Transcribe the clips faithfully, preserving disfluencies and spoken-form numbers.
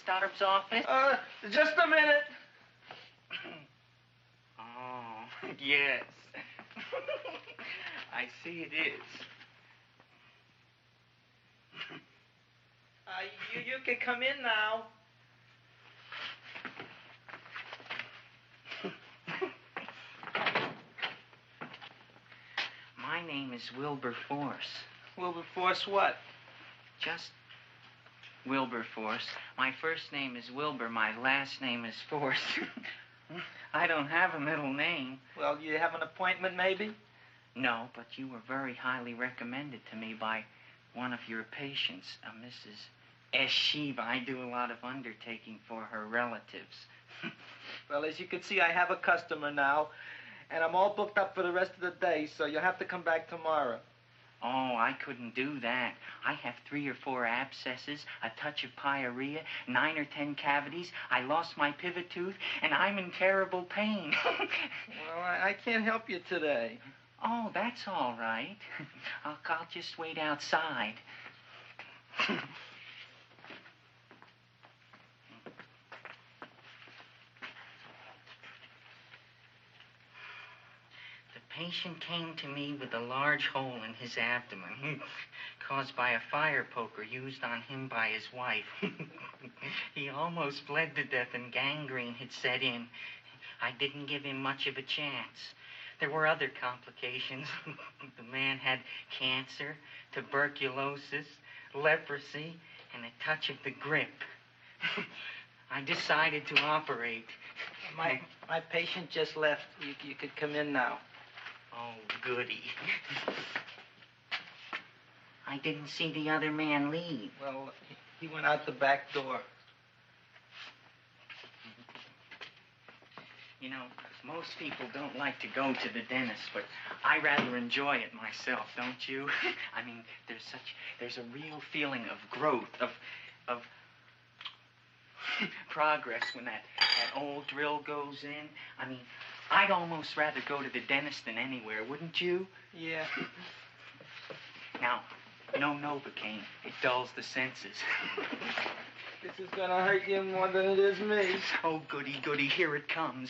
Stoddard's office? Uh, just a minute. Oh, yes. I see it is. Uh, you, you can come in now. My name is Wilberforce. Wilberforce what? Just Wilberforce. My first name is Wilbur. My last name is Force. I don't have a middle name. Well, you have an appointment, maybe? No, but you were very highly recommended to me by one of your patients, a Missus S. Shiva. I do a lot of undertaking for her relatives. Well, as you can see, I have a customer now, and I'm all booked up for the rest of the day, so you'll have to come back tomorrow. Oh, I couldn't do that. I have three or four abscesses, a touch of pyorrhea, nine or ten cavities. I lost my pivot tooth, and I'm in terrible pain. Well, I, I can't help you today. Oh, that's all right. I'll, I'll just wait outside. The patient came to me with a large hole in his abdomen, caused by a fire poker used on him by his wife. He almost bled to death and gangrene had set in. I didn't give him much of a chance. There were other complications. The man had cancer, tuberculosis, leprosy, and a touch of the grip. I decided to operate. My, my patient just left. You, you could come in now. Oh, goody. I didn't see the other man leave. Well, he went out the back door. You know, most people don't like to go to the dentist, but I rather enjoy it myself, don't you? I mean, there's such, there's a real feeling of growth, of, of progress when that, that old drill goes in. I mean, I'd almost rather go to the dentist than anywhere, wouldn't you? Yeah. Now, no Novocaine. It dulls the senses. This is gonna hurt you more than it is me. Oh, goody, goody, here it comes.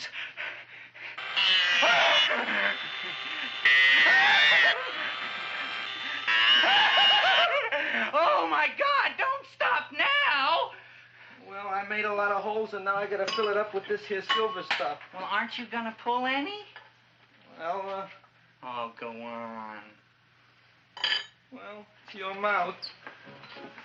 Oh, my God, don't stop now! Well, I made a lot of holes, and now I gotta fill it up with this here silver stuff. Well, aren't you gonna pull any? Well, uh... Oh, go on. Well, it's your mouth.